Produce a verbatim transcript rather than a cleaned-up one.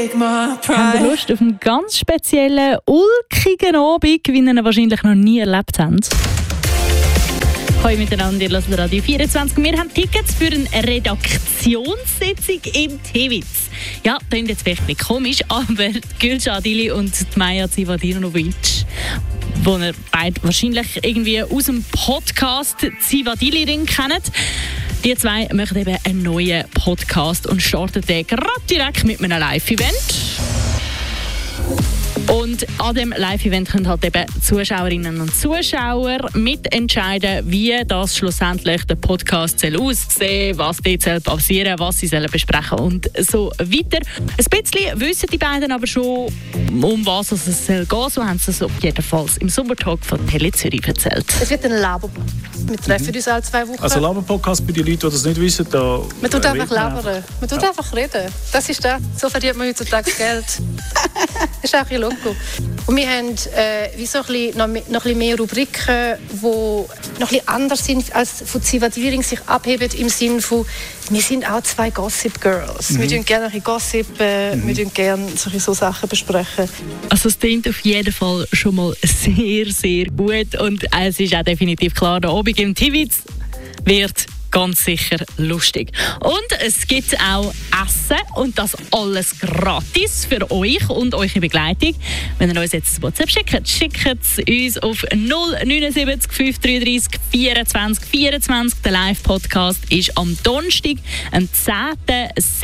take my pride. Habt ihr Lust auf einen ganz speziellen, ulkigen Abend, wie ihr ihn wahrscheinlich noch nie erlebt habt? Hallo miteinander, ihr hört Radio vierundzwanzig. Wir haben Tickets für eine Redaktionssitzung im Tivitz. Ja, das klingt jetzt vielleicht ein bisschen komisch, aber Gülcan Adili und Maja Zivadinovic, die ihr beide wahrscheinlich irgendwie aus dem Podcast Zivadili-Ring kennt, die zwei machen eben einen neuen Podcast und starten den gerade direkt mit einem Live-Event. Und an diesem Live-Event können halt eben Zuschauerinnen und Zuschauer mitentscheiden, wie das schlussendlich der Podcast soll aussehen, was dort soll passieren, was sie sollen besprechen und so weiter. Ein bisschen wissen die beiden aber schon, um was es soll gehen. So haben sie es auf jeden Fall im Sommertalk von Tele Zürich erzählt. Es wird ein Laber. Wir treffen uns alle zwei Wochen. Also Laber-Podcast für die Leute, die das nicht wissen, da man tut einfach labern. Man tut ja. einfach reden. Das ist das. So verdient man heutzutage Geld. Das ist auch ein Logo. Und wir haben äh, wie so ein bisschen, noch, noch ein bisschen mehr Rubriken, die noch ein bisschen anders sind, als von Zivadili sich abheben, im Sinne von, wir sind auch zwei Gossip Girls. Mhm. Wir tun gerne ein bisschen Gossip, äh, mhm. wir tun gerne solche so Sachen besprechen. Also es klingt auf jeden Fall schon mal sehr, sehr gut. Und äh, es ist auch definitiv klar, der Abend im Tivitz wird ganz sicher lustig. Und es gibt auch Essen und das alles gratis für euch und eure Begleitung. Wenn ihr uns jetzt ein WhatsApp schickt, schickt es uns auf null neun sieben fünf drei drei vierundzwanzig vierundzwanzig. Der Live-Podcast ist am Donnerstag, am zehnten